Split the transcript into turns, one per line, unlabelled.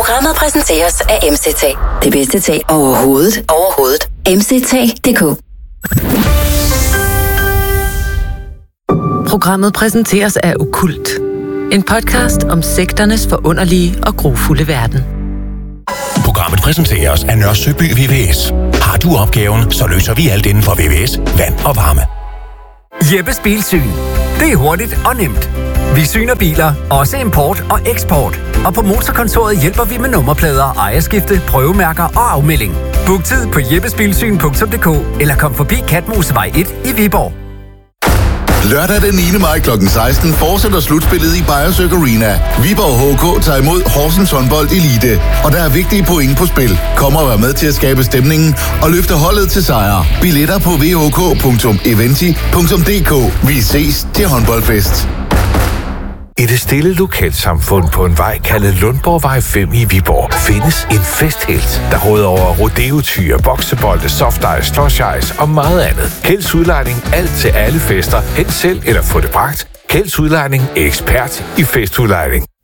Programmet præsenteres af MCT. Det bedste tag overhovedet. MCT.dk.
Programmet præsenteres af Okkult. En podcast om sekternes forunderlige og grufulde verden.
Programmet præsenteres af Nørre Søby VVS. Har du opgaven, så løser vi alt inden for VVS, vand og varme.
Jeppes Bilsyn. Det er hurtigt og nemt. Vi syner biler, også import og eksport. Og på Motorkontoret hjælper vi med nummerplader, ejerskifte, prøvemærker og afmelding. Book tid på jeppesbilsyn.dk eller kom forbi Katmosevej 1 i Viborg.
Lørdag den 9. maj kl. 16 fortsætter slutspillet i Beyersøk Arena. Viborg HK tager imod Horsens Håndbold Elite, og der er vigtige point på spil. Kom og vær med til at skabe stemningen og løfte holdet til sejr. Billetter på vhk.eventi.dk. Vi ses til håndboldfest.
I det stille lokalsamfund på en vej kaldet Lundborgvej 5 i Viborg findes en festhelt, der råder over rodeotyre, boksebolde, softice, slush ice og meget andet. Kjelds Udlejning, alt til alle fester. Hent selv eller få det bragt. Kjelds Udlejning er ekspert i festudlejning.